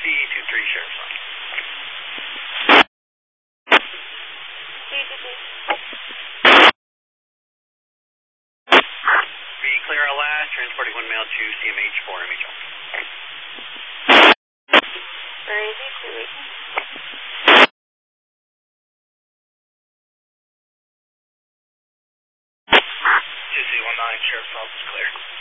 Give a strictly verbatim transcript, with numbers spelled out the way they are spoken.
two three, Sheriff's Office. Be clear at last, transporting one male to C M H for M H L. Where is he? Two eight. two C one nine, Sheriff's Office clear.